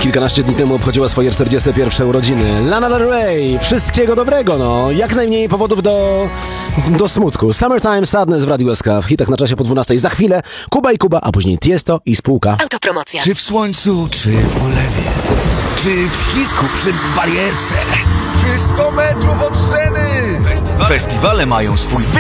Kilkanaście dni temu obchodziła swoje 41. urodziny. Lana Del Rey, wszystkiego dobrego, no. Jak najmniej powodów do smutku. Summertime Sadness w Radiu SK. W hitach na czasie po 12. Za chwilę Kuba i Kuba, a później Tiesto i spółka. Autopromocja. Czy w słońcu, czy w ulewie, czy w ścisku przy barierce, Czy 100 metrów od sceny? Festiwale mają swój